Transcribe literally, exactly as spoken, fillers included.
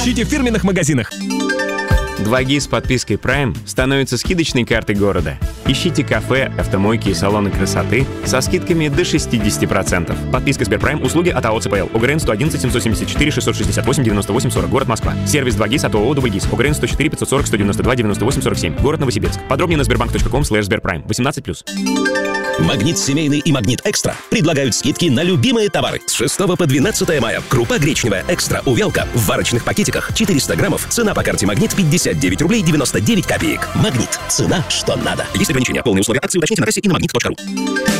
Ищите в фирменных магазинах. два джи с подпиской Prime становится скидочной картой города. Ищите кафе, автомойки и салоны красоты со скидками до шестьдесят процентов. Подписка Сберпрайм. Услуги от АО ЦПЛ. ОГРН сто одиннадцать семьсот семьдесят четыре шестьсот шестьдесят восемь девяносто восемь сорок. Город Москва. Сервис два джи от ООО Дубльгиз. ОГРН сто четыре пятьсот сорок сто девяносто два девяносто восемь сорок семь. Город Новосибирск. Подробнее на сбербанк точка ком слэш сберпрайм. восемнадцать плюс. Магнит Семейный и Магнит Экстра предлагают скидки на любимые товары. С шестого по двенадцатое мая. Крупа гречневая Экстра Увелка в варочных пакетиках четыреста граммов. Цена по карте Магнит пятьдесят девять рублей девяносто девять копеек. Магнит. Цена, что надо. Есть ограничения. Полные условия акции уточните на кассе и на магнит точка ру.